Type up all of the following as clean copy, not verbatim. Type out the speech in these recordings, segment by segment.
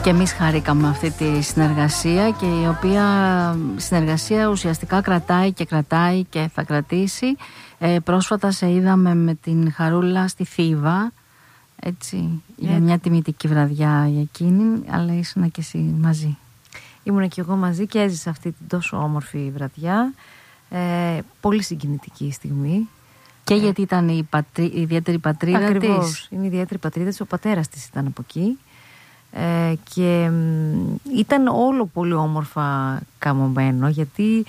Και εμείς χαρήκαμε αυτή τη συνεργασία, και η οποία συνεργασία ουσιαστικά κρατάει και θα κρατήσει. Πρόσφατα σε είδαμε με την Χαρούλα στη Θήβα, έτσι, για μια τιμητική βραδιά για εκείνη, αλλά ήσουν και εσύ μαζί. Ήμουν και εγώ μαζί και έζησα αυτή την τόσο όμορφη βραδιά, πολύ συγκινητική στιγμή. Και γιατί ήταν η ιδιαίτερη πατρίδα της. Ακριβώς, είναι η ιδιαίτερη πατρίδα της, ο πατέρας της ήταν από εκεί. Και ήταν όλο πολύ όμορφα καμωμένο, γιατί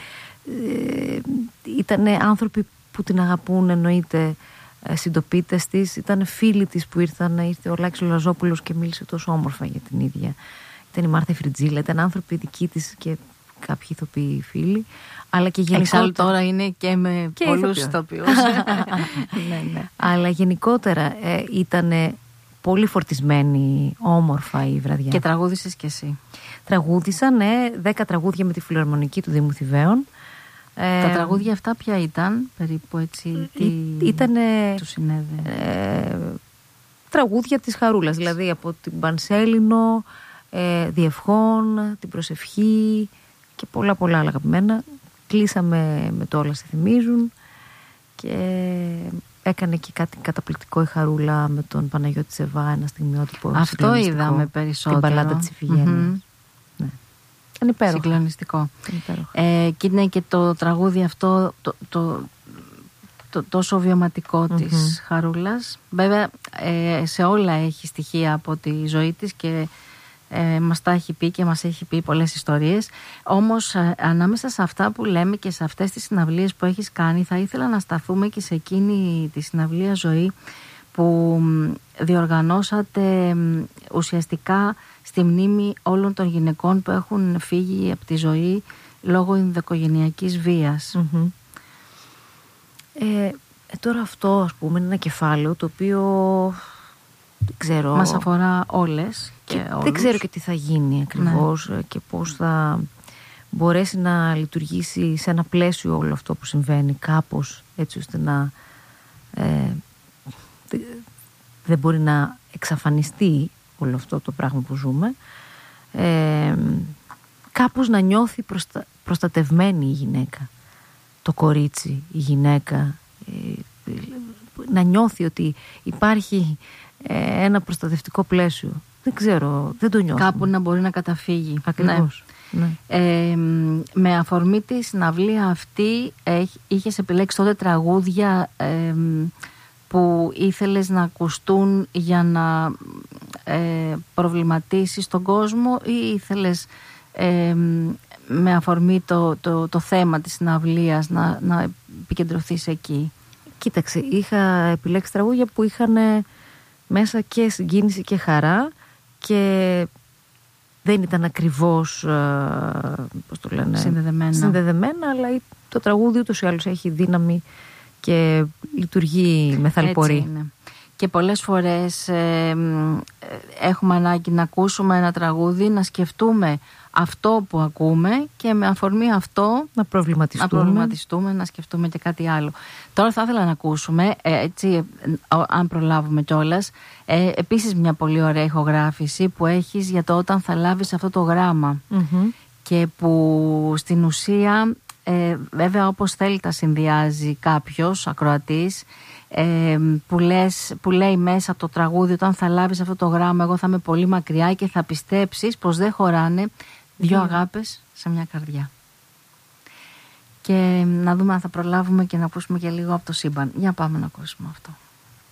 ήταν άνθρωποι που την αγαπούν, εννοείται, συντοπίτες της, ήταν φίλοι της που ήρθε ο Λάκης Λαζόπουλος και μίλησε τόσο όμορφα για την ίδια. Ήταν η Μάρθα Φριτζίλα, ήταν άνθρωποι δικοί της και κάποιοι ηθοποιοί φίλοι. Αλλά και γενικότερα. Εξάλλου τώρα είναι και με πολλούς ηθοποιούς. Ναι. Αλλά γενικότερα ήταν πολύ φορτισμένη, όμορφα η βραδιά. Και τραγούδησες κι εσύ. Τραγούδισα, ναι, 10 τραγούδια με τη Φιλαρμονική του Δήμου Θηβαίων. Τα τραγούδια αυτά ποια ήταν, περίπου έτσι, ήτανε, του συνέδε? Τραγούδια της Χαρούλας, δηλαδή από την Πανσέλινο, Διευχών, την Προσευχή και πολλά άλλα αγαπημένα. Κλείσαμε με το Όλα σε θυμίζουν και έκανε και κάτι καταπληκτικό η Χαρούλα με τον Παναγιώτη Σεβά, ένα στιγμιότυπο. Αυτό είδαμε περισσότερο. Την Παλάτα της Ιφηγένειας. Ναι. Είναι υπέροχο. Συγκλονιστικό. Και είναι και το τραγούδι αυτό το τόσο βιωματικό της Χαρούλας. Βέβαια σε όλα έχει στοιχεία από τη ζωή της και μας τα έχει πει και μας έχει πει πολλές ιστορίες. Όμως ανάμεσα σε αυτά που λέμε και σε αυτές τις συναυλίες που έχεις κάνει, θα ήθελα να σταθούμε και σε εκείνη τη συναυλία Ζωή που διοργανώσατε ουσιαστικά στη μνήμη όλων των γυναικών που έχουν φύγει από τη ζωή λόγω ενδοοικογενειακής βίας. Τώρα αυτό, ας πούμε, είναι ένα κεφάλαιο το οποίο δεν ξέρω. Μας αφορά όλες και όλους. Δεν ξέρω και τι θα γίνει ακριβώς, και πώς θα μπορέσει να λειτουργήσει σε ένα πλαίσιο όλο αυτό που συμβαίνει κάπως, έτσι ώστε να δεν μπορεί να εξαφανιστεί όλο αυτό το πράγμα που ζούμε, κάπως να νιώθει προστατευμένη η γυναίκα, το κορίτσι, η γυναίκα, να νιώθει ότι υπάρχει ένα προστατευτικό πλαίσιο. Δεν ξέρω, δεν το νιώθω. Κάπου να μπορεί να καταφύγει. Ακριβώς. Ναι. Με αφορμή τη συναυλία αυτή είχες επιλέξει τότε τραγούδια που ήθελες να ακουστούν για να προβληματίσεις τον κόσμο, ή ήθελες με αφορμή το θέμα της συναυλίας να επικεντρωθείς εκεί? Κοίταξε, είχα επιλέξει τραγούδια που είχαν μέσα και συγκίνηση και χαρά και δεν ήταν ακριβώς πώς το λένε, συνδεδεμένα, αλλά το τραγούδι ούτως ή άλλως έχει δύναμη και λειτουργεί με θαλπορή. Έτσι είναι. Και πολλές φορές έχουμε ανάγκη να ακούσουμε ένα τραγούδι, να σκεφτούμε αυτό που ακούμε και με αφορμή αυτό να προβληματιστούμε, να σκεφτούμε και κάτι άλλο. Τώρα θα ήθελα να ακούσουμε, έτσι, αν προλάβουμε κιόλας, επίσης μια πολύ ωραία ηχογράφηση που έχεις για το Όταν θα λάβεις αυτό το γράμμα, και που στην ουσία βέβαια όπως θέλει τα συνδυάζει κάποιος ακροατής, που λέει μέσα το τραγούδι «Όταν θα λάβεις αυτό το γράμμα, εγώ θα είμαι πολύ μακριά και θα πιστέψεις πως δεν χωράνε δύο αγάπες σε μια καρδιά». Και να δούμε αν θα προλάβουμε και να ακούσουμε και λίγο από το σύμπαν. Για πάμε να ακούσουμε αυτό.